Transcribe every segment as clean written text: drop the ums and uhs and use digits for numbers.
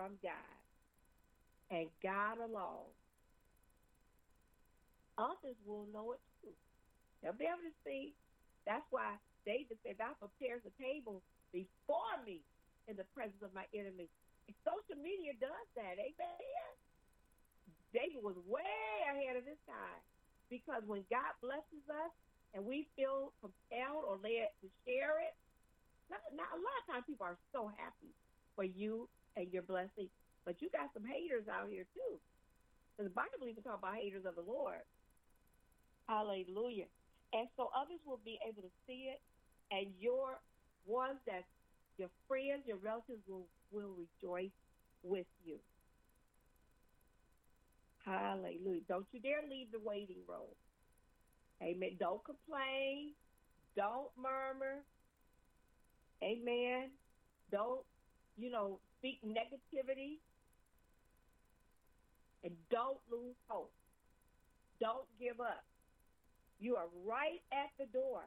from God and God alone, others will know it too. They'll be able to see. That's why David said, "Thou prepares a table before me in the presence of my enemies." And social media does that, amen. David was way ahead of his time, because when God blesses us and we feel compelled or led to share it, now a lot of times people are so happy for you and your blessing, but you got some haters out here too. The Bible even talks about haters of the Lord. Hallelujah. And so others will be able to see it, and your ones that your friends, your relatives will rejoice with you. Hallelujah. Don't you dare leave the waiting room. Amen. Don't complain. Don't murmur. Amen. Don't, speak negativity. And don't lose hope. Don't give up. You are right at the door.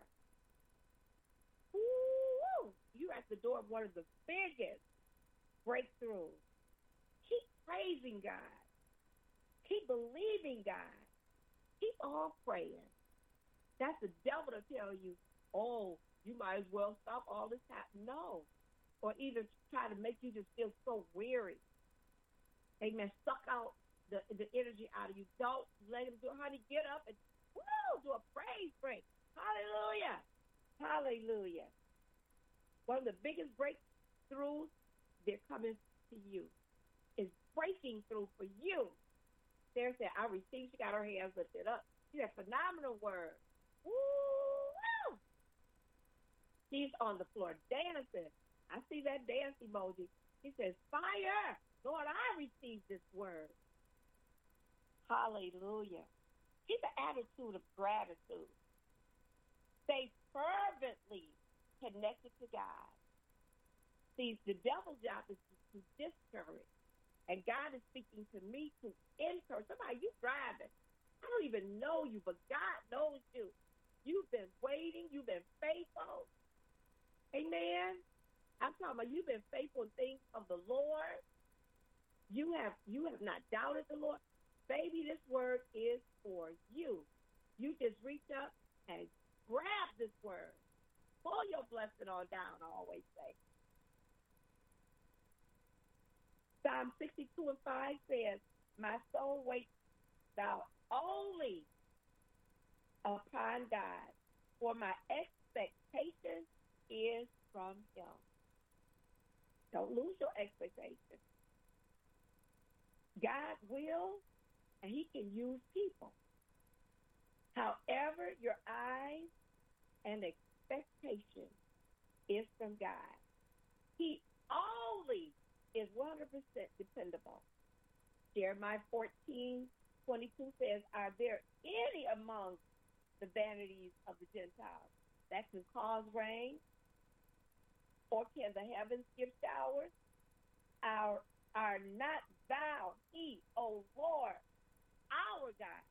Woo! You're at the door of one of the biggest breakthroughs. Keep praising God. Keep believing God. Keep on praying. That's the devil to tell you, oh, you might as well stop all this time. No. Or either try to make you just feel so weary. Amen. Suck out the energy out of you. Don't let him do it. Honey, get up and do a praise break. Hallelujah. Hallelujah. One of the biggest breakthroughs, they're coming to you. Is breaking through for you. Sarah said, I received. She got her hands lifted up. She had a phenomenal word. Woo! She's on the floor dancing. I see that dance emoji. He says, fire. Lord, I received this word. Hallelujah. Keep an attitude of gratitude. Stay fervently connected to God. See, the devil's job is to discourage. And God is speaking to me to encourage. Somebody, you driving. I don't even know you, but God knows you. You've been waiting. You've been faithful. Amen. I'm talking about you've been faithful in things of the Lord. You have not doubted the Lord. Baby, this word is for you. You just reach up and grab this word. Pull your blessing on down, I always say. Psalm 62:5 says, my soul waits thou only upon God, for my expectation is from him. Don't lose your expectation. God will, and he can use people. However, your eyes and expectation is from God. He only is 100% dependable. Jeremiah 14:22 says, are there any among the vanities of the Gentiles that can cause rain? Or can the heavens give showers? Are not thou he, O Lord, our God?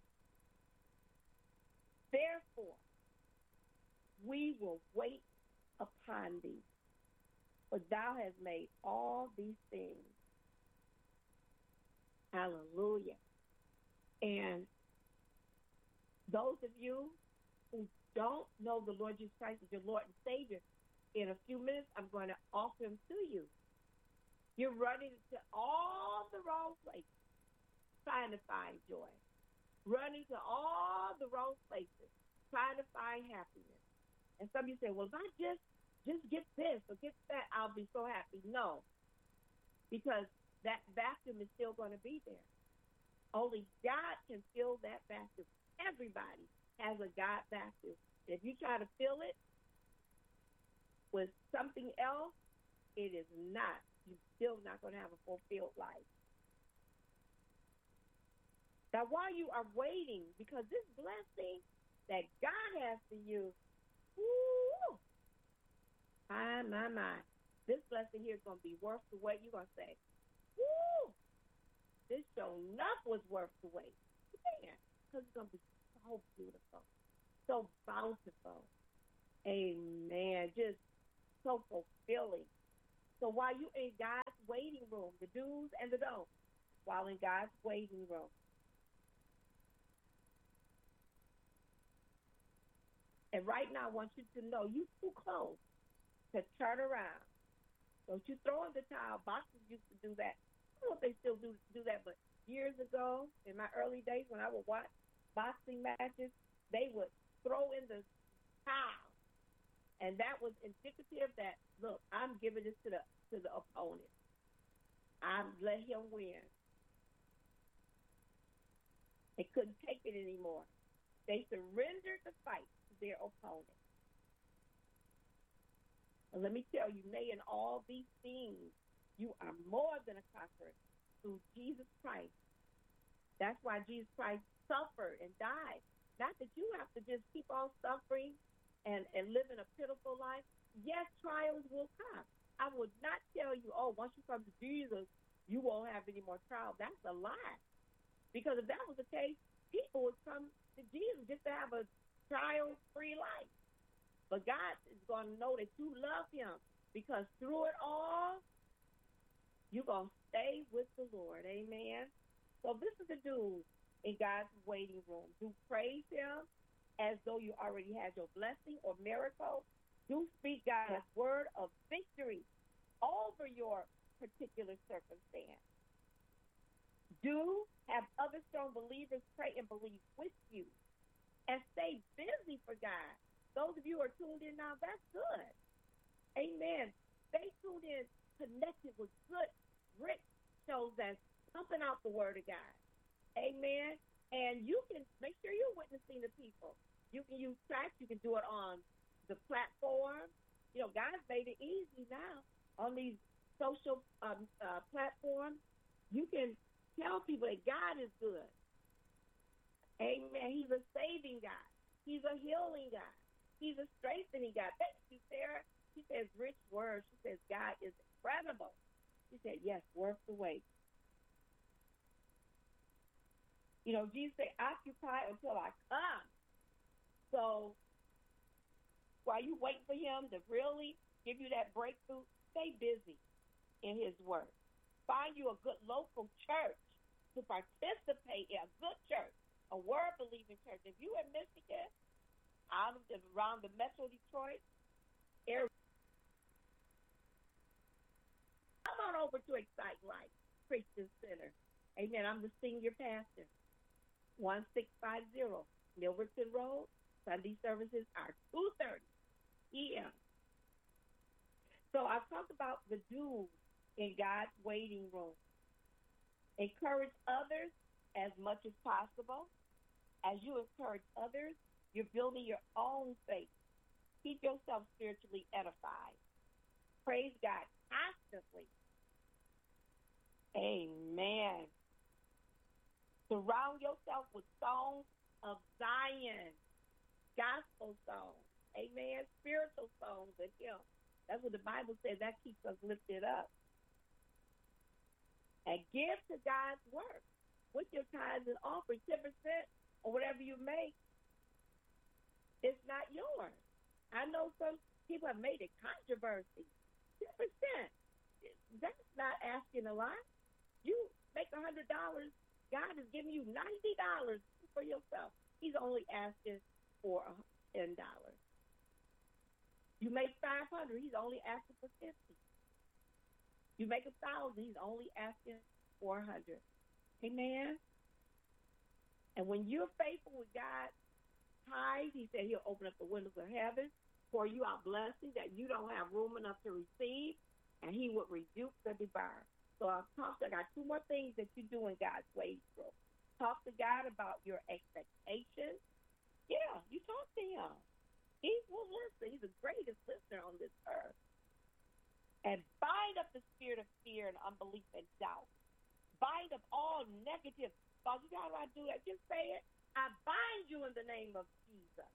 Therefore, we will wait upon thee, for thou hast made all these things. Hallelujah. And those of you who don't know the Lord Jesus Christ as your Lord and Savior, in a few minutes, I'm going to offer him to you. You're running to all the wrong places, trying to find joy. Running to all the wrong places, trying to find happiness. And some of you say, well, if I just get this or get that, I'll be so happy. No, because that vacuum is still going to be there. Only God can fill that vacuum. Everybody has a God vacuum. And if you try to fill it with something else, it is not. You're still not going to have a fulfilled life. Now, while you are waiting, because this blessing that God has for you, woo, my. This blessing here is going to be worth the wait. You're going to say, woo, this show enough was worth the wait. Man, because it's going to be so beautiful, so bountiful. Amen. Just so fulfilling. So while you in God's waiting room, the do's and the don'ts, while in God's waiting room. And right now, I want you to know you too close to turn around. Don't you throw in the towel. Boxers used to do that. I don't know if they still do that, but years ago, in my early days when I would watch boxing matches, they would throw in the towel. And that was indicative that, look, I'm giving this to the opponent. I'm let him win. They couldn't take it anymore. They surrendered the fight to their opponent. And let me tell you, nay, in all these things, you are more than a conqueror through Jesus Christ. That's why Jesus Christ suffered and died. Not that you have to just keep on suffering and live in a pitiful life. Yes, trials will come. I would not tell you, oh, once you come to Jesus, you won't have any more trials. That's a lie. Because if that was the case, people would come to Jesus just to have a trial-free life. But God is going to know that you love him, because through it all, you're going to stay with the Lord. Amen. So this is the do in God's waiting room. Do praise him as though you already had your blessing or miracle. Do speak God's word of victory over your particular circumstance. Do have other strong believers pray and believe with you. And stay busy for God. Those of you who are tuned in now, that's good. Amen. Stay tuned in, connected with good, rich shows that's pumping out the word of God. Amen. And you can make sure you're witnessing to people. You can use tracks. You can do it on the platform. You know, God's made it easy now on these social platforms. You can tell people that God is good. Amen. He's a saving God. He's a healing God. He's a strengthening God. Thank you, Sarah. She says rich words. She says God is incredible. She said, yes, worth the wait. You know, Jesus said, occupy until I come. So while you wait for him to really give you that breakthrough, stay busy in his word. Find you a good local church to participate in, a good church, a word-believing church. If you in Michigan, around the Metro Detroit area, come on over to Excite Life Christian Center. Amen. I'm the senior pastor. 1650 Milverton Road. Sunday services are 2:30 p.m. So I've talked about the do's in God's waiting room. Encourage others as much as possible. As you encourage others, you're building your own faith. Keep yourself spiritually edified. Praise God constantly. Amen. Surround yourself with songs of Zion, gospel songs. Amen. Spiritual songs of him. That's what the Bible says. That keeps us lifted up. And give to God's work with your tithes and offerings. 10% or whatever you make, it's not yours. I know some people have made it controversy. 10%. That's not asking a lot. You make $100. God is giving you $90 for yourself. He's only asking for $10. You make $500. He's only asking for $50. You make $1,000. He's only asking for $100. Amen. And when you're faithful with God's tithe, he said he'll open up the windows of heaven, pour you out blessings that you don't have room enough to receive, and he would rebuke the devourer. So I got two more things that you do in God's ways, bro. Talk to God about your expectations. Yeah, you talk to him. He will listen. He's the greatest listener on this earth. And bind up the spirit of fear and unbelief and doubt. Bind up all negative thoughts. You know how do I do that? Just say it. I bind you in the name of Jesus.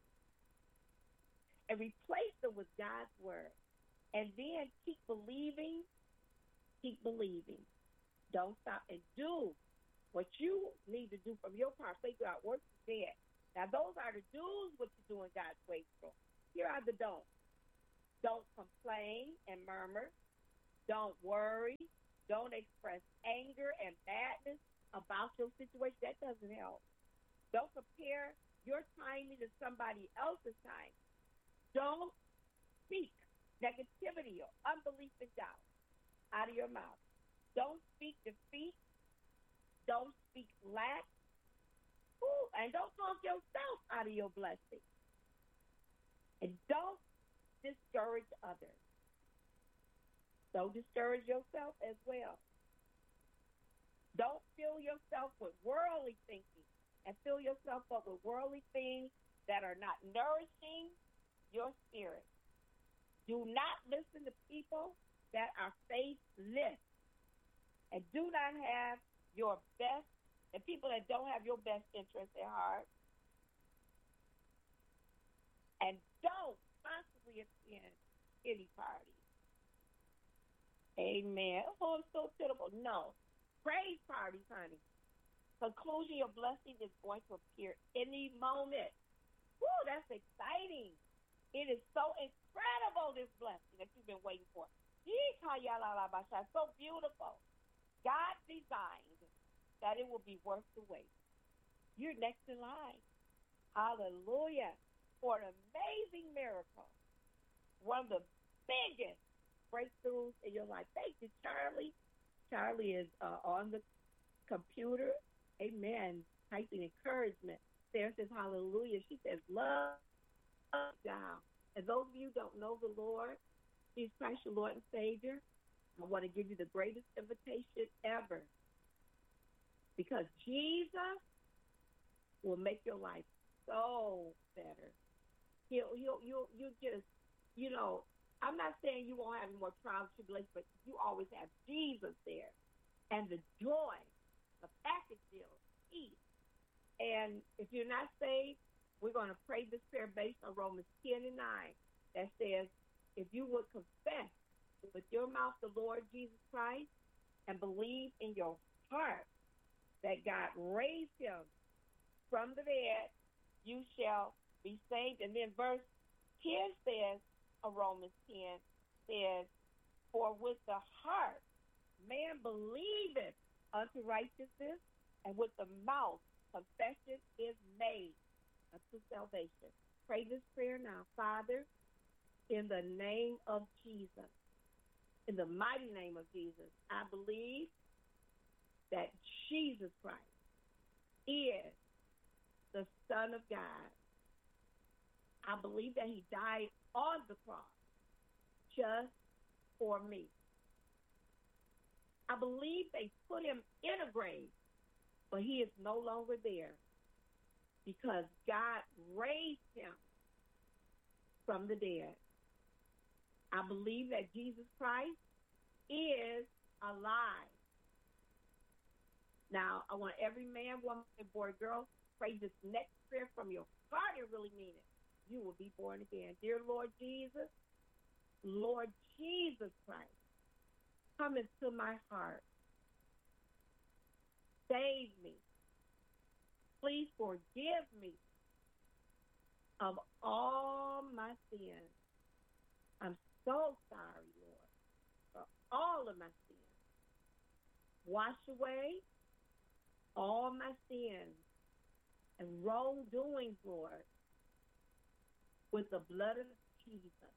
And replace them with God's word. And then keep believing. Keep believing. Don't stop, and do what you need to do from your part. Say God, work is dead. Now those are the do's, what you do in God's way. Here are the don'ts. Don't complain and murmur. Don't worry. Don't express anger and madness about your situation. That doesn't help. Don't compare your timing to somebody else's time. Don't speak negativity or unbelief and doubt out of your mouth. Don't speak defeat. Don't speak lack. Ooh, and don't talk yourself out of your blessing. And don't discourage others. Don't discourage yourself as well. Don't fill yourself with worldly thinking and fill yourself up with worldly things that are not nourishing your spirit. Do not listen to people that are faithless and do not have your best, and people that don't have your best interest at heart. And don't constantly attend any party. Amen. Oh, it's so pitiful. No. Praise parties, honey. Conclusion, your blessing is going to appear any moment. Woo, that's exciting. It is so incredible, this blessing that you've been waiting for. So beautiful. God designed that it will be worth the wait. You're next in line. Hallelujah. For an amazing miracle. One of the biggest breakthroughs in your life. Thank you, Charlie. Charlie is on the computer. Amen. Typing encouragement. Sarah says, hallelujah. She says, love down. And those of you who don't know the Lord, Jesus Christ, your Lord and Savior, I want to give you the greatest invitation ever. Because Jesus will make your life so better. You'll just, I'm not saying you won't have any more trials and tribulations, but you always have Jesus there. And the joy, the package deal, peace. And if you're not saved, we're going to pray this prayer based on Romans 10 and 9 that says, if you would confess with your mouth the Lord Jesus Christ and believe in your heart that God raised him from the dead, you shall be saved. And then verse 10 says, Romans 10 says, for with the heart man believeth unto righteousness, and with the mouth confession is made unto salvation. Pray this prayer now. Father, in the name of Jesus, in the mighty name of Jesus, I believe that Jesus Christ is the Son of God. I believe that he died on the cross just for me. I believe they put him in a grave, but he is no longer there because God raised him from the dead. I believe that Jesus Christ is alive. Now, I want every man, woman, boy, girl, pray this next prayer from your heart and really mean it. You will be born again. Dear Lord Jesus Christ, come into my heart. Save me. Please forgive me of all my sins. I'm so sorry, Lord, for all of my sins. Wash away all my sins and wrongdoings, Lord, with the blood of Jesus.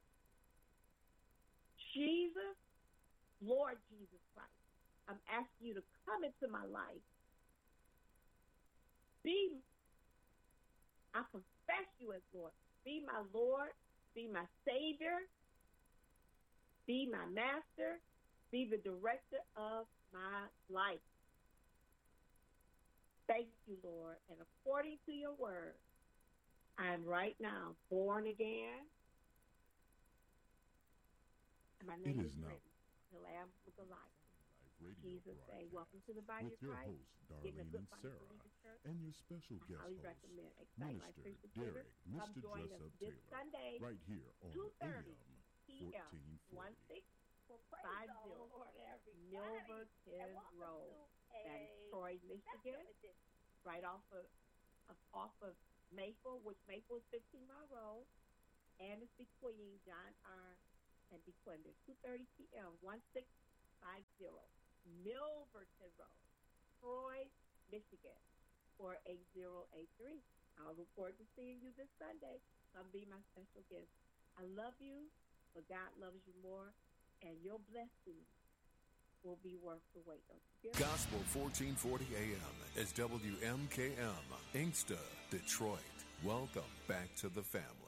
Jesus, Lord Jesus Christ, I'm asking you to come into my life. I confess you as Lord. Be my Lord, be my Savior, be my Master, be the director of my life. Thank you, Lord. And according to your word, I am right now born again. And my name is written in the Lamb of the Life. Jesus say, welcome to the body of Christ. With your hosts, Darlene and Sarah, and your special guest host, Minister Derek, Mr. Dress-Up Taylor, Sunday, right here on AM 1440. 50 Milverton Road. That is Troy, Michigan, right off of Maple, which Maple is 15 Mile Road, and it's between John R. and DeQuinder, 2:30 p.m., 1650 Milverton Road, Troy, Michigan, 48083. I'll look forward to seeing you this Sunday. Come be my special guest. I love you, but God loves you more, and your blessings will be worth the wait. Gospel 1440 AM is WMKM, Inkster, Detroit. Welcome back to the family.